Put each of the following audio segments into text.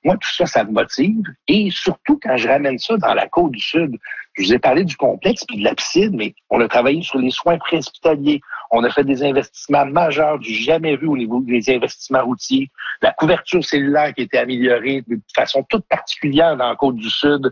Moi, tout ça, ça me motive. Et surtout, quand je ramène ça dans la Côte-du-Sud, je vous ai parlé du complexe puis de la piscine, mais on a travaillé sur les soins préhospitaliers. On a fait des investissements majeurs du jamais vu au niveau des investissements routiers. La couverture cellulaire qui a été améliorée de façon toute particulière dans la Côte-du-Sud.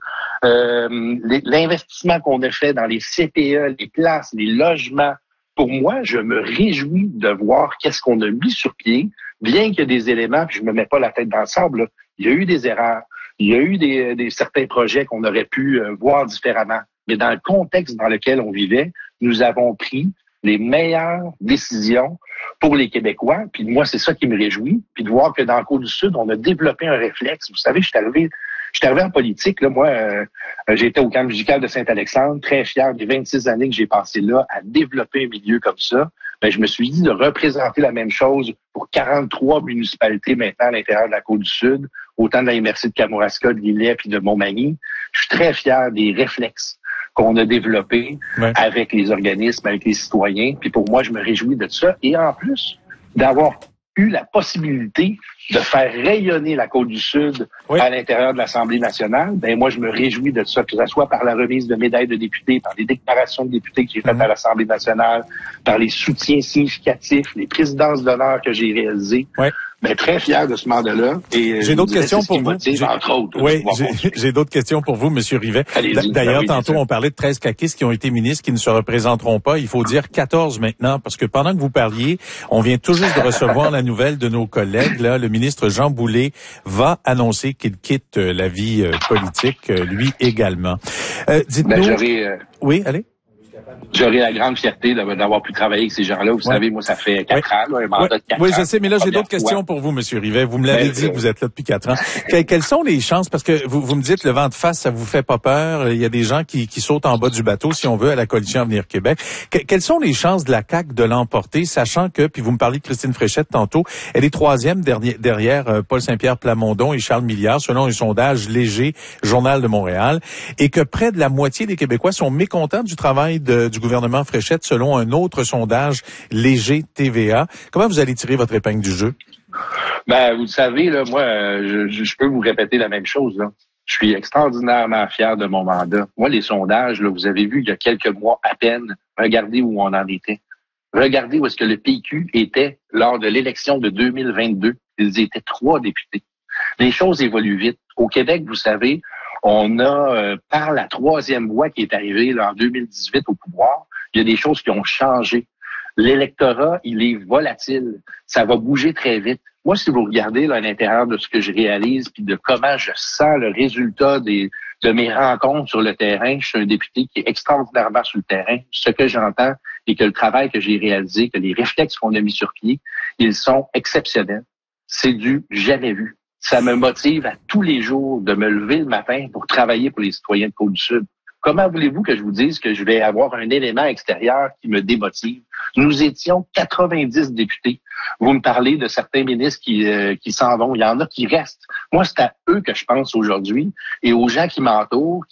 L'investissement qu'on a fait dans les CPE, les places, les logements. Pour moi, je me réjouis de voir qu'est-ce qu'on a mis sur pied, bien qu'il y ait des éléments, puis je me mets pas la tête dans le sable, là. Il y a eu des erreurs, il y a eu des certains projets qu'on aurait pu voir différemment. Mais dans le contexte dans lequel on vivait, nous avons pris les meilleures décisions pour les Québécois. Puis moi, c'est ça qui me réjouit. Puis de voir que dans le Côte-du-Sud, on a développé un réflexe. Vous savez, je suis arrivé en politique. Là, moi, j'étais au camp musical de Saint-Alexandre, très fier des 26 années que j'ai passées là à développer un milieu comme ça. Ben, je me suis dit de représenter la même chose pour 43 municipalités maintenant à l'intérieur de la Côte-du-Sud, autant de la MRC de Kamouraska, de Lillet puis de Montmagny. Je suis très fier des réflexes qu'on a développés avec les organismes, avec les citoyens. Puis pour moi, je me réjouis de ça. Et en plus, d'avoir eu la possibilité de faire rayonner la Côte-du-Sud à l'intérieur de l'Assemblée nationale, ben moi, je me réjouis de ça, que ce soit par la remise de médailles de députés, par les déclarations de députés que j'ai faites à l'Assemblée nationale, par les soutiens significatifs, les présidences d'honneur que j'ai réalisées. Ben, très fier de ce mandat-là. Et j'ai d'autres questions pour vous. Entre autres, j'ai d'autres questions pour vous, Monsieur Rivet. D'ailleurs, tantôt, on parlait de 13 caquistes qui ont été ministres, qui ne se représenteront pas. Il faut dire 14 maintenant, parce que pendant que vous parliez, on vient tout juste de recevoir la nouvelle de nos collègues. Là, le ministre Jean Boulet va annoncer qu'il quitte la vie politique, lui également. Dites-nous... Oui, allez. J'aurais la grande fierté d'avoir pu travailler avec ces gens-là. Vous savez, moi, ça fait 4 ans, là, un mandat de 4 ans. Oui, je sais, mais là, j'ai d'autres questions pour vous, Monsieur Rivet. Vous me l'avez dit que vous êtes là depuis 4 ans. Quelles sont les chances, parce que vous me dites le vent de face, ça vous fait pas peur. Il y a des gens qui sautent en bas du bateau, si on veut, à la coalition Avenir Québec. Quelles sont les chances de la CAQ de l'emporter, sachant que, puis vous me parliez de Christine Fréchette tantôt, elle est troisième derrière Paul Saint-Pierre Plamondon et Charles Milliard, selon un sondage léger, Journal de Montréal, et que près de la moitié des Québécois sont mécontents du travail du gouvernement Fréchette, selon un autre sondage léger TVA. Comment vous allez tirer votre épingle du jeu? Ben, vous le savez, là, moi, je peux vous répéter la même chose, là. Je suis extraordinairement fier de mon mandat. Moi, les sondages, là, vous avez vu il y a quelques mois à peine, regardez où on en était. Regardez où est-ce que le PQ était lors de l'élection de 2022. Ils étaient 3 députés. Les choses évoluent vite. Au Québec, vous savez, on a, par la troisième voie qui est arrivée là, en 2018 au pouvoir, il y a des choses qui ont changé. L'électorat, il est volatile. Ça va bouger très vite. Moi, si vous regardez là, à l'intérieur de ce que je réalise puis de comment je sens le résultat de mes rencontres sur le terrain, je suis un député qui est extraordinairement sur le terrain. Ce que j'entends et que le travail que j'ai réalisé, que les réflexes qu'on a mis sur pied, ils sont exceptionnels. C'est du jamais vu. Ça me motive à tous les jours de me lever le matin pour travailler pour les citoyens de Côte-du-Sud. Comment voulez-vous que je vous dise que je vais avoir un élément extérieur qui me démotive? Nous étions 90 députés. Vous me parlez de certains ministres qui s'en vont. Il y en a qui restent. Moi, c'est à eux que je pense aujourd'hui et aux gens qui m'entourent,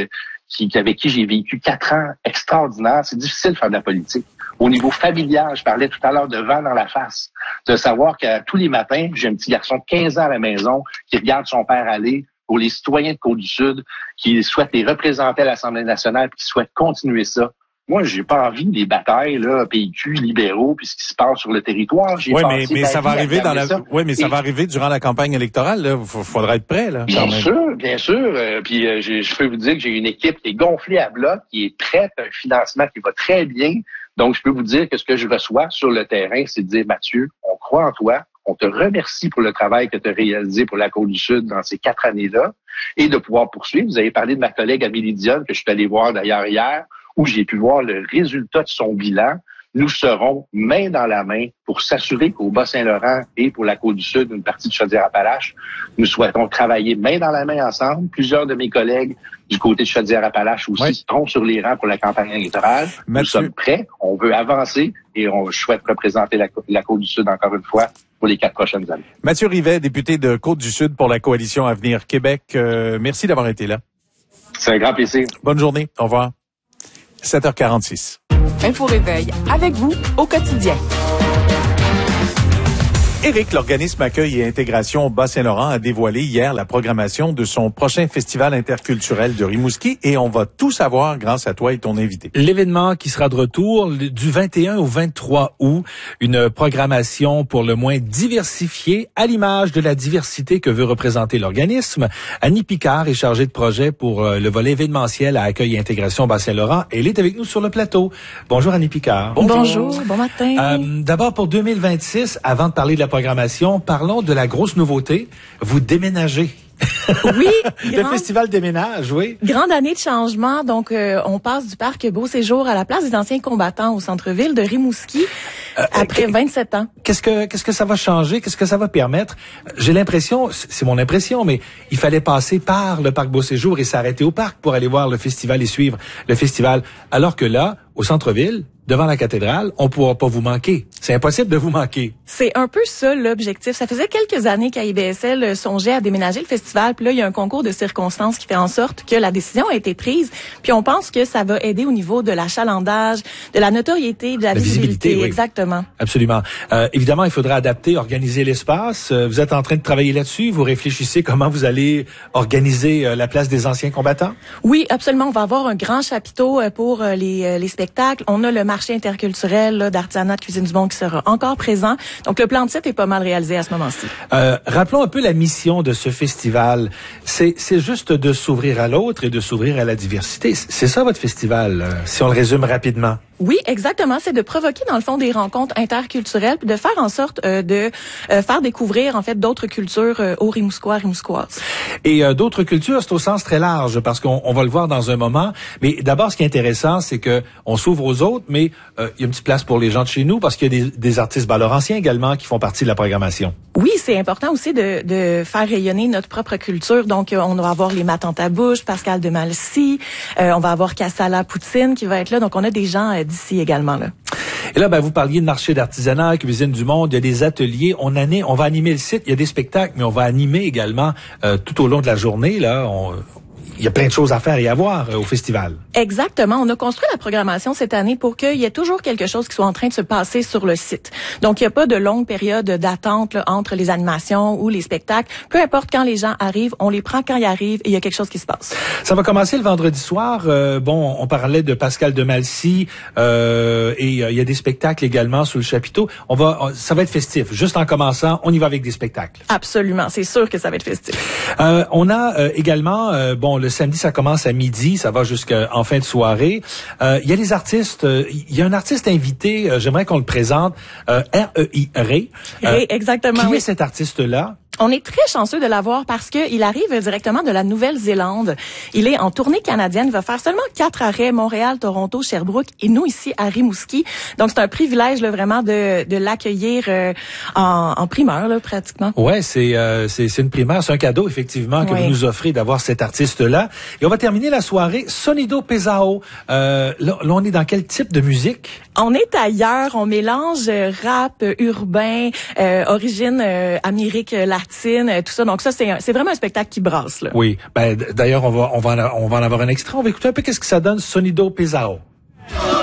avec qui j'ai vécu 4 ans extraordinaires. C'est difficile de faire de la politique. Au niveau familial, je parlais tout à l'heure de vent dans la face. De savoir que tous les matins, j'ai un petit garçon de 15 ans à la maison qui regarde son père aller. Pour les citoyens de Côte-du-Sud qui souhaitent les représenter à l'Assemblée nationale et qui souhaitent continuer ça. Moi, j'ai pas envie des batailles, là, PQ, libéraux, puis ce qui se passe sur le territoire. Oui, mais ça va arriver ça va arriver durant la campagne électorale, là. Faudra être prêt, là. Bien sûr. Puis je peux vous dire que j'ai une équipe qui est gonflée à bloc, qui est prête, un financement qui va très bien. Donc, je peux vous dire que ce que je reçois sur le terrain, c'est de dire, Mathieu, on croit en toi. On te remercie pour le travail que tu as réalisé pour la Côte-du-Sud dans ces 4 années-là et de pouvoir poursuivre. Vous avez parlé de ma collègue Amélie Dionne, que je suis allé voir d'ailleurs hier, où j'ai pu voir le résultat de son bilan. Nous serons main dans la main pour s'assurer qu'au Bas-Saint-Laurent et pour la Côte-du-Sud, une partie de Chaudière-Appalaches, nous souhaitons travailler main dans la main ensemble. Plusieurs de mes collègues du côté de Chaudière-Appalaches aussi seront sur les rangs pour la campagne électorale. Nous sommes prêts, on veut avancer et on souhaite représenter la Côte-du-Sud encore une fois pour les 4 prochaines années. Mathieu Rivet, député de Côte-du-Sud pour la coalition Avenir Québec. Merci d'avoir été là. C'est un grand plaisir. Bonne journée. Au revoir. 7h46. Info Réveil avec vous au quotidien. Éric, l'organisme Accueil et Intégration Bas-Saint-Laurent a dévoilé hier la programmation de son prochain festival interculturel de Rimouski et on va tout savoir grâce à toi et ton invité. L'événement qui sera de retour du 21 au 23 août, une programmation pour le moins diversifiée à l'image de la diversité que veut représenter l'organisme. Annie Picard est chargée de projet pour le volet événementiel à Accueil et Intégration Bas-Saint-Laurent. Elle est avec nous sur le plateau. Bonjour Annie Picard. Bonjour, bon matin. D'abord pour 2026, avant de parler de la programmation, parlons de la grosse nouveauté. Vous déménagez. Oui. Le festival déménage, oui. Grande année de changement. Donc, on passe du parc Beau Séjour à la place des anciens combattants au centre-ville de Rimouski après 27 ans. Qu'est-ce que ça va changer? Qu'est-ce que ça va permettre? J'ai l'impression, c'est mon impression, mais il fallait passer par le parc Beau Séjour et s'arrêter au parc pour aller voir le festival et suivre le festival. Alors que là, au centre-ville, devant la cathédrale, on ne pourra pas vous manquer. C'est impossible de vous manquer. C'est un peu ça l'objectif. Ça faisait quelques années qu'AIBSL songeait à déménager le festival. Puis là, il y a un concours de circonstances qui fait en sorte que la décision a été prise. Puis on pense que ça va aider au niveau de l'achalandage, de la notoriété, de la visibilité. Oui. Exactement. Absolument. Évidemment, il faudra adapter, organiser l'espace. Vous êtes en train de travailler là-dessus. Vous réfléchissez comment vous allez organiser la place des anciens combattants? Oui, absolument. On va avoir un grand chapiteau pour les spectacles. On a le marché interculturel d'artisanat de cuisine du monde qui sera encore présent. Donc, le plan de site est pas mal réalisé à ce moment-ci. Rappelons un peu la mission de ce festival. C'est juste de s'ouvrir à l'autre et de s'ouvrir à la diversité. C'est ça, votre festival, si on le résume rapidement. Oui, exactement. C'est de provoquer, dans le fond, des rencontres interculturelles puis de faire en sorte de faire découvrir, en fait, d'autres cultures aux Rimouskois, Rimouskoises. Et d'autres cultures, c'est au sens très large, parce qu'on va le voir dans un moment. Mais d'abord, ce qui est intéressant, c'est que on s'ouvre aux autres, mais il y a une petite place pour les gens de chez nous, parce qu'il y a des artistes bas-laurentiens également qui font partie de la programmation. Oui, c'est important aussi de faire rayonner notre propre culture. Donc, on va avoir les Matantes à bouche, Pascal de Malcy, on va avoir Kassala Poutine qui va être là. Donc, on a des gens d'ici également là. Et là, vous parliez de marché d'artisanat, cuisine du monde, il y a des ateliers. On va animer le site, il y a des spectacles, mais on va animer également tout au long de la journée. Là, il y a plein de choses à faire et à voir au festival. Exactement. On a construit la programmation cette année pour qu'il y ait toujours quelque chose qui soit en train de se passer sur le site. Donc, il n'y a pas de longue période d'attente entre les animations ou les spectacles. Peu importe quand les gens arrivent, on les prend quand ils arrivent et il y a quelque chose qui se passe. Ça va commencer le vendredi soir. On parlait de Pascal de Malcy et il y a des spectacles également sous le chapiteau. Ça va être festif. Juste en commençant, on y va avec des spectacles. Absolument. C'est sûr que ça va être festif. On a également, le samedi, ça commence à midi, ça va jusqu'en fin de soirée. Il y a les artistes, il y a un artiste invité, j'aimerais qu'on le présente, R.E.I. Ray. Exactement. Qui est cet artiste-là? On est très chanceux de l'avoir parce que il arrive directement de la Nouvelle-Zélande. Il est en tournée canadienne. Il va faire seulement 4 arrêts, Montréal, Toronto, Sherbrooke et nous ici à Rimouski. Donc, c'est un privilège là, vraiment de l'accueillir en primeur, là, pratiquement. Ouais, c'est une primeur. C'est un cadeau, effectivement, que vous nous offrez d'avoir cet artiste-là. Et on va terminer la soirée Sonido Pesao. Là, on est dans quel type de musique? On est ailleurs. On mélange rap, urbain, origine Amérique latine, tout ça. Donc ça, c'est vraiment un spectacle qui brasse, là. Oui. D'ailleurs, on va en avoir un extrait. On va écouter un peu qu'est-ce que ça donne, Sonido Pesao.